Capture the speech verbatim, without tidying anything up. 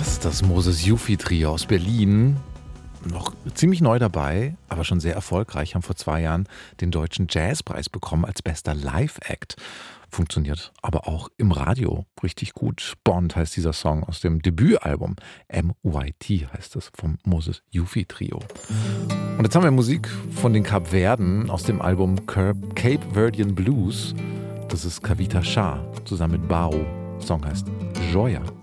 ist das Moses Yufi Trio aus Berlin. Noch ziemlich neu dabei, aber schon sehr erfolgreich. Haben vor zwei Jahren den Deutschen Jazzpreis bekommen als bester Live-Act. Funktioniert aber auch im Radio richtig gut. Bond heißt dieser Song aus dem Debütalbum. M Y T heißt es vom Moses Yufi Trio. Und jetzt haben wir Musik von den Kapverden aus dem Album Cape Verdean Blues. Das ist Kavita Shah zusammen mit Bao. Der Song heißt Joya.